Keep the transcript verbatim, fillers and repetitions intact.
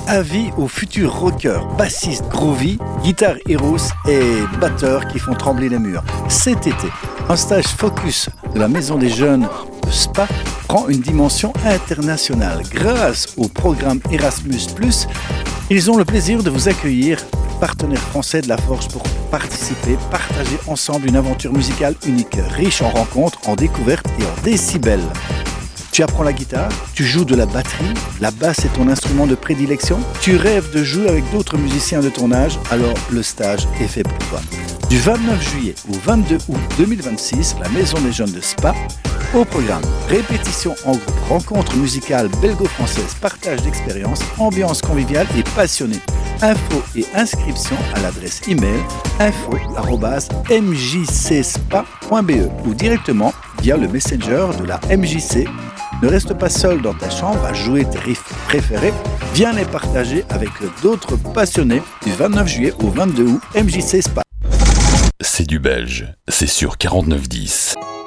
Avis aux futurs rockers, bassistes groovy, guitare heroes et batteurs qui font trembler les murs. Cet été, un stage focus de la Maison des Jeunes de Spa prend une dimension internationale. Grâce au programme Erasmus plus, ils ont le plaisir de vous accueillir, partenaires français de la Forge, pour participer, partager ensemble une aventure musicale unique, riche en rencontres, en découvertes et en décibels. Tu apprends la guitare, tu joues de la batterie, la basse est ton instrument de prédilection, tu rêves de jouer avec d'autres musiciens de ton âge, alors le stage est fait pour toi. Du vingt-neuf juillet au vingt-deux août deux mille vingt-six, la Maison des Jeunes de Spa, au programme répétition en groupe, rencontres musicales belgo-françaises, partage d'expériences, ambiance conviviale et passionnée. Infos et inscriptions à l'adresse email info arobase m j c spa point b e ou directement via le messenger de la M J C. Ne reste pas seul dans ta chambre à jouer tes riffs préférés. Viens les partager avec d'autres passionnés du vingt-neuf juillet au vingt-deux août, M J C Spa. C'est du belge, c'est sur quarante-neuf dix.